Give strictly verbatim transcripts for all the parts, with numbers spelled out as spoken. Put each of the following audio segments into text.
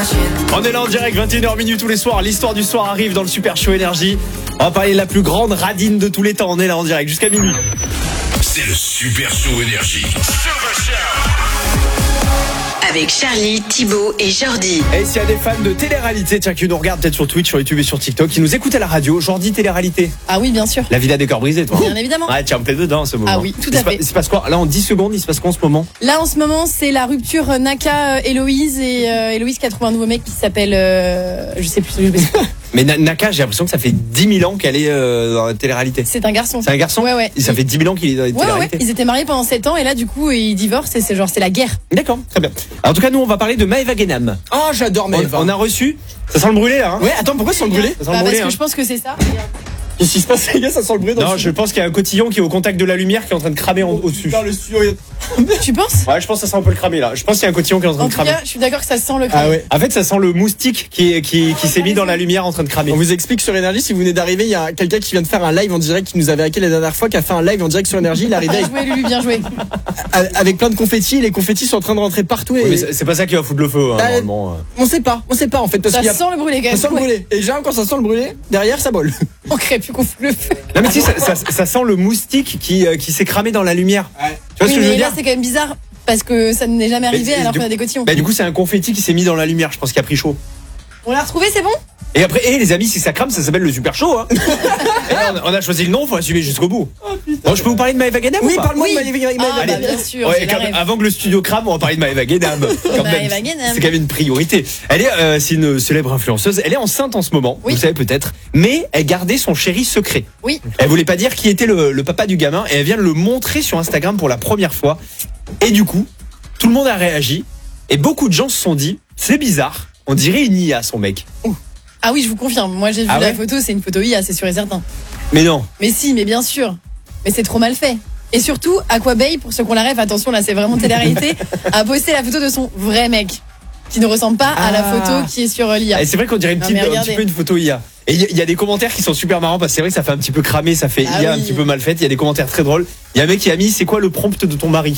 On est là en direct, vingt et une heures minutes tous les soirs. L'histoire du soir arrive dans le Super Show Énergie. On va parler de la plus grande radine de tous les temps. On est là en direct jusqu'à minuit. C'est le Super Show Énergie. Avec Charlie, Thibaut et Jordi. Et s'il y a des fans de télé-réalité, tiens, qui nous regardent peut-être sur Twitch, sur YouTube et sur TikTok, qui nous écoutent à la radio, Jordi, télé-réalité. Ah oui, bien sûr. La villa des corps brisés, toi. Bien évidemment. Ouais, tiens, t'es dedans, ce moment. Ah oui, tout il à se fait. Pa- il se passe quoi? Là, en dix secondes, il se passe quoi en ce moment? Là, en ce moment, c'est la rupture Naka-Héloïse. Et euh, Héloïse qui a trouvé un nouveau mec qui s'appelle... Euh, je sais plus. Je sais plus. Mais Na- Naka, j'ai l'impression que ça fait dix mille ans qu'elle est euh, dans la télé-réalité. C'est un garçon. C'est un garçon? Ouais, ouais. Et ça fait dix mille ans qu'il est dans la Ouais, ouais. télé-réalité. Ils étaient mariés pendant sept ans et là, du coup, ils divorcent et c'est genre, c'est la guerre. D'accord, très bien. Alors, en tout cas, nous, on va parler de Maëva Guénam. Oh, j'adore On, Maëva. on a reçu. Ça sent le brûlé, là. Hein Ouais, attends, pourquoi ça sent le brûlé? Ça sent Bah, le parce brûlé, que hein. je pense que c'est ça. Qu'est-ce qui se passe, les gars? Ça sent le brûlé dans Non, le je pense qu'il y a un cotillon qui est au contact de la lumière qui est en train de cramer en- au-dessus. Putain, le studio, il- Tu penses? Ouais, je pense que ça sent un peu le cramer là. Je pense qu'il y a un cotillon qui est en train En de tout cramer. cas, je suis d'accord que ça sent le Ah crâne. ouais. En fait, ça sent le moustique qui, qui, qui s'est mis dans la lumière en train de cramer. On vous explique sur Énergie, si vous venez d'arriver, il y a quelqu'un qui vient de faire un live en direct qui nous avait hacké la dernière fois, qui a fait un live en direct sur Énergie. Il est arrivé Bien avec, joué, Lulu, bien joué. avec plein de confettis. Les confettis sont en train de rentrer partout. Et Ouais, mais c'est c'est pas ça qui va foutre le feu, hein, Bah, normalement. on sait pas, on sait pas en fait. Parce Ça qu'il y a... sent le brûlé, quand ça même. sent le brûlé. Et déjà, quand ça sent le brûlé, derrière, ça vole. On crée plus qu'on fout le feu. Non, mais tu sais, ça, ça, ça sent le moustique qui, euh, qui s'est cramé dans la lumière. Tu vois Oui, ce que je mais veux là, dire? c'est quand même bizarre parce que ça n'est jamais arrivé Mais, alors du qu'on a coup- des cotillons. Bah, du coup, c'est un confetti qui s'est mis dans la lumière. Je pense qu'il a pris chaud. On l'a retrouvé, c'est bon? Et après, hé, les amis, si ça crame, ça s'appelle le super chaud, hein. Et là, on a- on a choisi le nom, faut assumer jusqu'au bout. Bon, je peux vous parler de Maëva Guénam Oui, ou pas? parle-moi Oui. de Maëva Guénam. Ah, bah, Allez. bien sûr. Ouais, j'ai la quand- rêve. avant que le studio crame, on va parler de Maëva Guénam. Quand même. Maëva Guénam. C'est quand même une priorité. Elle est, euh, c'est une célèbre influenceuse. Elle est enceinte en ce moment, Oui. vous savez peut-être, mais elle gardait son chéri secret. Oui. Elle voulait pas dire qui était le, le papa du gamin et elle vient de le montrer sur Instagram pour la première fois. Et du coup, tout le monde a réagi et beaucoup de gens se sont dit, c'est bizarre, on dirait une I A son mec. Ah oui, je vous confirme. Moi, j'ai vu Ah la ouais photo, c'est une photo I A, c'est sûr et certain. Mais non. Mais si, mais bien sûr. Mais c'est trop mal fait. Et surtout, Aquabay, pour ceux qu'on la rêve, attention, là, c'est vraiment télé-réalité, a posté la photo de son vrai mec, qui ne ressemble pas à la Ah. photo qui est sur euh, l'I A. Et c'est vrai qu'on dirait une Non, petite, mais un regardez. petit peu une photo I A. Et il y, a- il y a des commentaires qui sont super marrants parce que c'est vrai que ça fait un petit peu cramé, ça fait Ah I A un oui. petit peu mal fait. Il y a des commentaires très drôles. Il y a un mec qui a mis, c'est quoi le prompt de ton mari?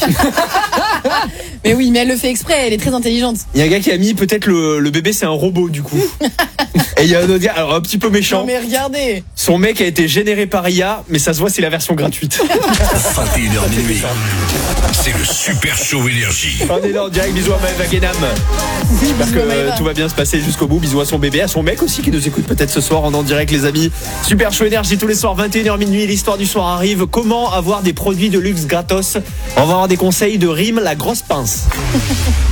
Mais oui, mais elle le fait exprès, elle est très intelligente. Il y a un gars qui a mis, peut-être le, le bébé c'est un robot du coup. Et il y a un autre gars, alors un petit peu méchant. Non mais regardez. Son mec a été généré par I A, mais ça se voit, c'est la version gratuite. vingt et une heures minuit. C'est le Super Show Énergie. On est là en direct, bisous à Maëva Guénam. J'espère bisous à que Maëva. tout va bien se passer jusqu'au bout. Bisous à son bébé, à son mec aussi qui nous écoute peut-être ce soir en en direct les amis. Super Show Énergie tous les soirs, vingt et une heures minuit, l'histoire du soir arrive. Comment avoir des produits de luxe gratos? On va avoir des conseils de Rime, la grosse pince.